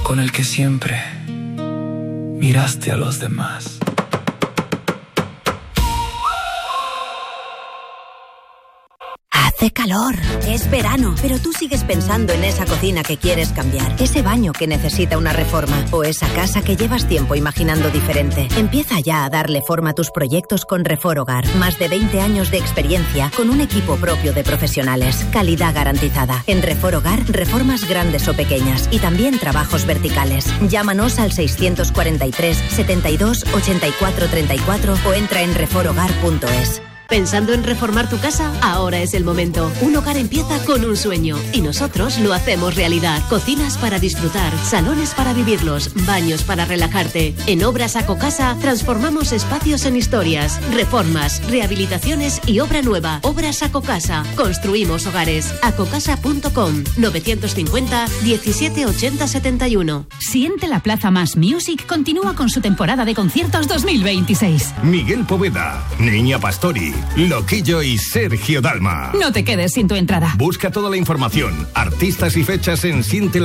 con el que siempre miraste a los demás. Hace calor, es verano, pero tú sigues pensando en esa cocina que quieres cambiar, ese baño que necesita una reforma o esa casa que llevas tiempo imaginando diferente. Empieza ya a darle forma a tus proyectos con Refor Hogar. Más de 20 años de experiencia con un equipo propio de profesionales. Calidad garantizada. En Refor Hogar, reformas grandes o pequeñas y también trabajos verticales. Llámanos al 643 72 84 34 o entra en reforhogar.es. ¿Pensando en reformar tu casa? Ahora es el momento. Un hogar empieza con un sueño y nosotros lo hacemos realidad. Cocinas para disfrutar, salones para vivirlos, baños para relajarte. En Obras Acocasa transformamos espacios en historias, reformas, rehabilitaciones y obra nueva. Obras Acocasa. Construimos hogares. Acocasa.com 950 17 80 71. Siente la Plaza Más Music continúa con su temporada de conciertos 2026. Miguel Poveda, Niña Pastori, Loquillo y Sergio Dalma. No te quedes sin tu entrada. Busca toda la información, artistas y fechas en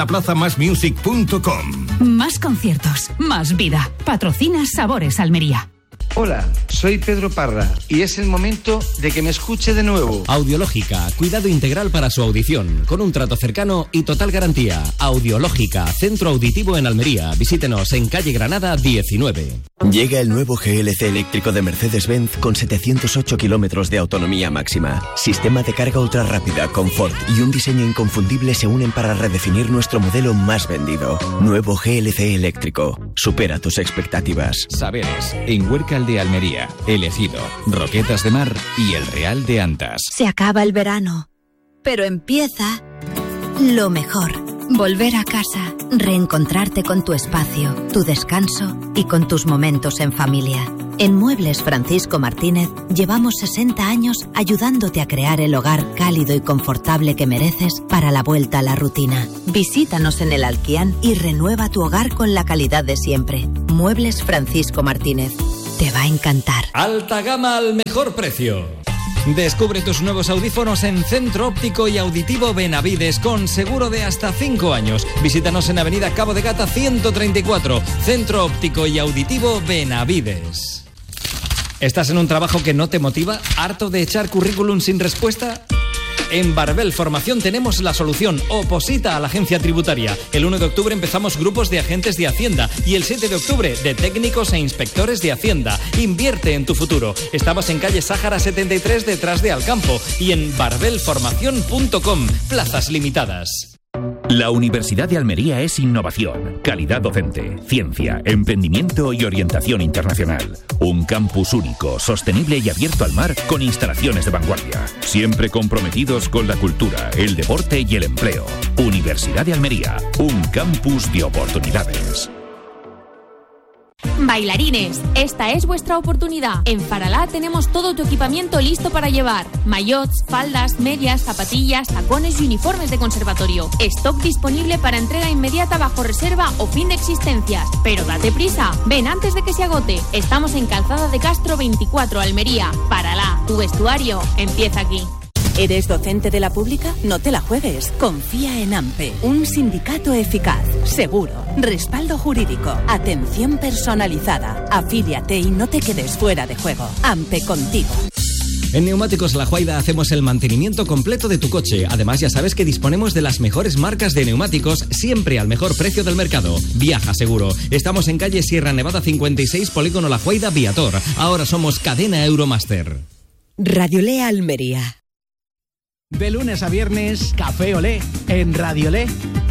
sientelaplazamasmusic.com. Más conciertos, más vida. Patrocina Sabores Almería. Hola, soy Pedro Parra y es el momento de que me escuche de nuevo. Audiológica, cuidado integral para su audición, con un trato cercano y total garantía. Audiológica, centro auditivo en Almería. Visítenos en calle Granada 19. Llega el nuevo GLC eléctrico de Mercedes-Benz con 708 kilómetros de autonomía máxima. Sistema de carga ultra rápida, confort y un diseño inconfundible se unen para redefinir nuestro modelo más vendido. Nuevo GLC eléctrico. Supera tus expectativas. Saberes, en Huércal de Almería, El Ejido, Roquetas de Mar y El Real de Antas. Se acaba el verano, pero empieza lo mejor. Volver a casa, reencontrarte con tu espacio, tu descanso y con tus momentos en familia. En Muebles Francisco Martínez llevamos 60 años ayudándote a crear el hogar cálido y confortable que mereces para la vuelta a la rutina. Visítanos en el Alquián y renueva tu hogar con la calidad de siempre. Muebles Francisco Martínez. Te va a encantar. Alta gama al mejor precio. Descubre tus nuevos audífonos en Centro Óptico y Auditivo Benavides con seguro de hasta 5 años. Visítanos en Avenida Cabo de Gata 134, Centro Óptico y Auditivo Benavides. ¿Estás en un trabajo que no te motiva? ¿Harto de echar currículum sin respuesta? En Barbel Formación tenemos la solución. Oposita a la agencia tributaria. El 1 de octubre empezamos grupos de agentes de Hacienda y el 7 de octubre de técnicos e inspectores de Hacienda. Invierte en tu futuro. Estamos en calle Sáhara 73 detrás de Alcampo y en barbelformacion.com. Plazas limitadas. La Universidad de Almería es innovación, calidad docente, ciencia, emprendimiento y orientación internacional. Un campus único, sostenible y abierto al mar con instalaciones de vanguardia. Siempre comprometidos con la cultura, el deporte y el empleo. Universidad de Almería, un campus de oportunidades. Bailarines, esta es vuestra oportunidad. En Faralá tenemos todo tu equipamiento listo para llevar. Maillots, faldas, medias, zapatillas, tacones y uniformes de conservatorio. Stock disponible para entrega inmediata bajo reserva o fin de existencias. Pero date prisa, ven antes de que se agote. Estamos en Calzada de Castro 24, Almería. Faralá, tu vestuario empieza aquí. ¿Eres docente de la pública? No te la juegues. Confía en AMPE, un sindicato eficaz, seguro, respaldo jurídico, atención personalizada. Afíliate y no te quedes fuera de juego. AMPE contigo. En Neumáticos La Juaida hacemos el mantenimiento completo de tu coche. Además, ya sabes que disponemos de las mejores marcas de neumáticos, siempre al mejor precio del mercado. Viaja seguro. Estamos en calle Sierra Nevada 56, Polígono La Juaida, Viator. Ahora somos Cadena Euromaster. Radiolé Almería. De lunes a viernes, Café Olé en Radiolé.